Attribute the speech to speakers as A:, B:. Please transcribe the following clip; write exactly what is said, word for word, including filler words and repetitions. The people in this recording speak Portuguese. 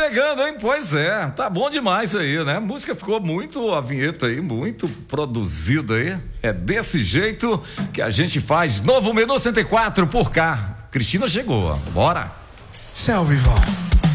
A: chegando, hein? Pois é, tá bom demais aí, né? A música ficou muito, a vinheta aí, muito produzida aí. É desse jeito que a gente faz. Novo Menu cento e quatro por cá. Cristina chegou, bora.
B: Céu, Vivão.